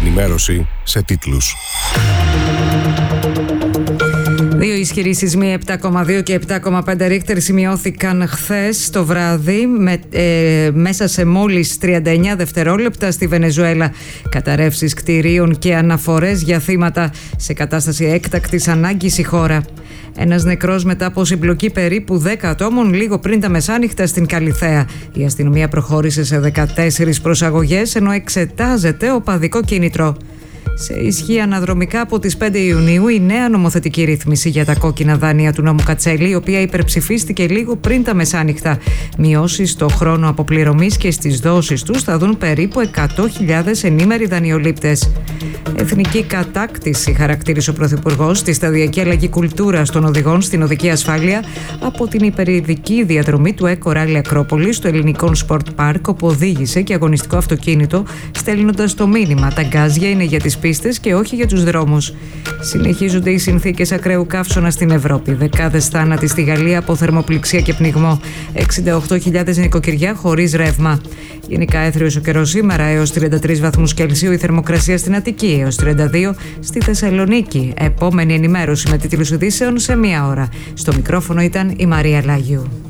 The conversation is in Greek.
ενημέρωση σε τίτλους. Δύο ισχυροί σεισμοί 7,2 και 7,5 ρίχτερ σημειώθηκαν χθες το βράδυ μέσα σε μόλις 39 δευτερόλεπτα στη Βενεζουέλα. Καταρρεύσεις κτηρίων και αναφορές για θύματα σε κατάσταση έκτακτης ανάγκης η χώρα. Ένας νεκρός μετά από συμπλοκή περίπου 10 ατόμων λίγο πριν τα μεσάνυχτα στην Καλιθέα. Η αστυνομία προχώρησε σε 14 προσαγωγές ενώ εξετάζεται οπαδικό κίνητρο. Σε ισχύ αναδρομικά από τις 5 Ιουνίου η νέα νομοθετική ρύθμιση για τα κόκκινα δάνεια του νόμου Κατσέλη, η οποία υπερψηφίστηκε λίγο πριν τα μεσάνυχτα. Μειώσεις στο χρόνο αποπληρωμής και στις δόσεις τους θα δουν περίπου 100.000 ενήμεροι δανειολήπτες. Εθνική κατάκτηση χαρακτήρισε ο Πρωθυπουργός στη σταδιακή αλλαγή κουλτούρας των οδηγών στην οδική ασφάλεια από την υπερηδική διαδρομή του Eco Rally Ακρόπολης στο ελληνικό Sport Park, όπου οδήγησε και αγωνιστικό αυτοκίνητο, στέλνοντας το μήνυμα: τα γκάζια είναι για τις πίστες και όχι για τους δρόμους. Συνεχίζονται οι συνθήκες ακραίου καύσωνα στην Ευρώπη. Δεκάδες θάνατοι στη Γαλλία από θερμοπληξία και πνιγμό. 68.000 νοικοκυριά χωρίς ρεύμα. Γενικά έθριος ο καιρός σήμερα, έως 33 βαθμούς Κελσίου η θερμοκρασία στην Αττική, έως 32 στη Θεσσαλονίκη. Επόμενη ενημέρωση με τίτλους ειδήσεων σε 1 ώρα. Στο μικρόφωνο ήταν η Μαρία Λάγιου.